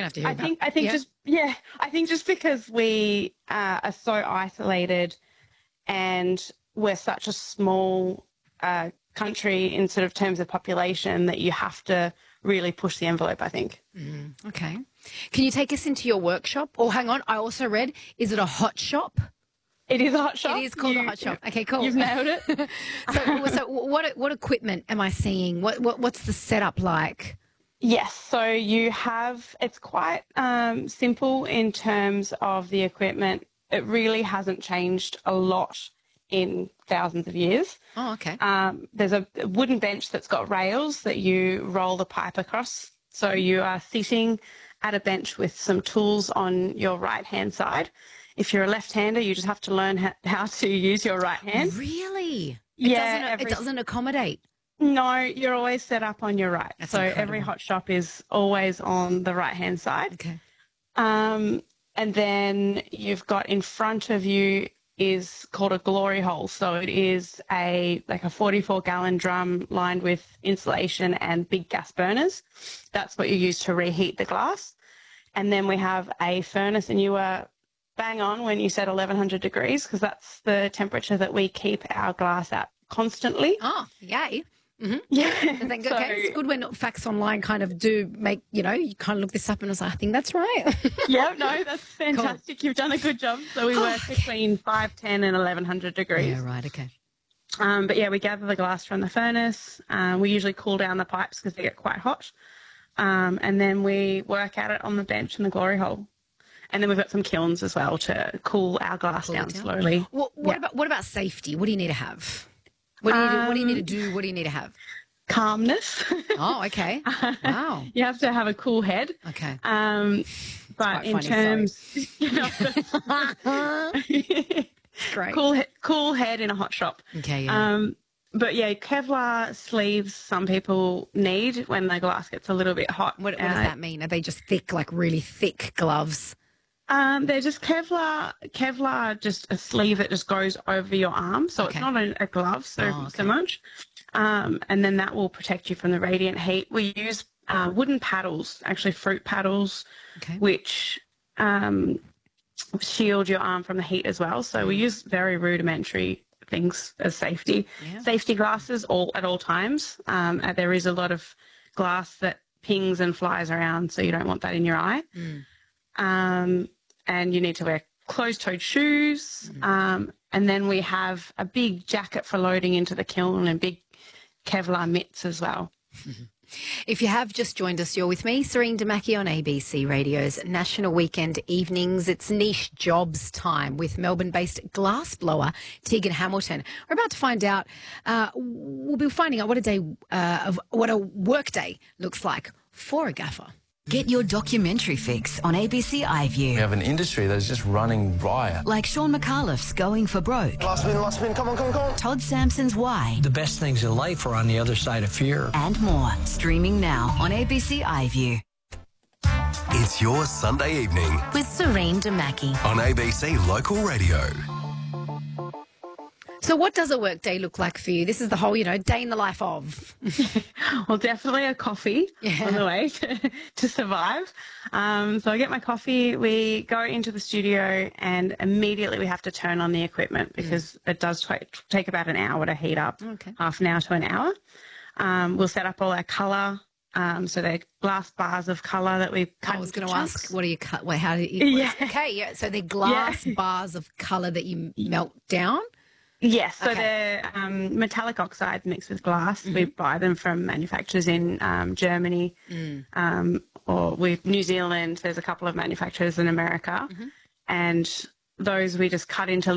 to have to hear I about think yeah. I think just because we are so isolated and we're such a small country in sort of terms of population that you have to really push the envelope, I think. Okay. Can you take us into your workshop? Oh, hang on. I also read, is it a hot shop? It is a hot shop. It is called a hot shop. Okay, cool. You've nailed it. So what equipment am I seeing? What's the setup like? Yes, so it's quite simple in terms of the equipment. It really hasn't changed a lot in thousands of years. Oh, okay. There's a wooden bench that's got rails that you roll the pipe across. So you are sitting at a bench with some tools on your right-hand side. If you're a left-hander, you just have to learn how to use your right hand. Really? Yeah. It doesn't accommodate. No, you're always set up on your right. That's so incredible. every hot shop is always on the right-hand side. Okay. And then you've got in front of you is called a glory hole. So it is a 44-gallon drum lined with insulation and big gas burners. That's what you use to reheat the glass. And then we have a furnace, and you were bang on when you said 1100 degrees, because that's the temperature that we keep our glass at constantly. Oh, yay. Mm-hmm. Yeah. Okay, it's good when facts online kind of do make, you kind of look this up and I was like, I think that's right. Yeah, no, that's fantastic. Cool. You've done a good job. So we work between 510 and 1100 degrees. Yeah, right, okay. But yeah, we gather the glass from the furnace. We usually cool down the pipes because they get quite hot. And then we work at it on the bench in the glory hole. And then we've got some kilns as well to cool our glass down slowly. What about safety? What do you need to have? What do you need to do? What do you need to have? Calmness. Oh, okay. Wow. You have to have a cool head. Okay. But in terms, great. Cool head in a hot shop. Okay. Yeah. But yeah, Kevlar sleeves some people need when the glass gets a little bit hot. What does that mean? Are they just thick, like really thick gloves? They're just Kevlar, just a sleeve that just goes over your arm. So It's not a glove so much. And then that will protect you from the radiant heat. We use wooden paddles, actually fruit paddles, which shield your arm from the heat as well. So we use very rudimentary things as safety. Yeah. Safety glasses at all times. There is a lot of glass that pings and flies around, so you don't want that in your eye. And you need to wear closed-toed shoes. And then we have a big jacket for loading into the kiln and big Kevlar mitts as well. If you have just joined us, you're with me, Serene Damaki, on ABC Radio's National Weekend Evenings. It's niche jobs time with Melbourne-based glassblower Tegan Hamilton. We're about to find out, we'll be finding out what a work day looks like for a gaffer. Get your documentary fix on ABC iView. We have an industry that is just running riot. Like Sean McAuliffe's Going for Broke. Last spin, come on. Todd Sampson's Why. The best things in life are on the other side of fear. And more. Streaming now on ABC iView. It's your Sunday evening With Serene Damaki. on ABC Local Radio. So what does a work day look like for you? This is the whole, day in the life of. Well, definitely a coffee on the way to survive. So I get my coffee, we go into the studio, and immediately we have to turn on the equipment because it does take about an hour to heat up, half an hour to an hour. We'll set up all our colour. So they're glass bars of colour that we cut. I was going to ask, what do you cut? Wait, how do you? Okay, yeah. So they're glass bars of colour that you melt down. Yes, so they're metallic oxides mixed with glass. We buy them from manufacturers in Germany or with New Zealand. There's a couple of manufacturers in America. And those we just cut into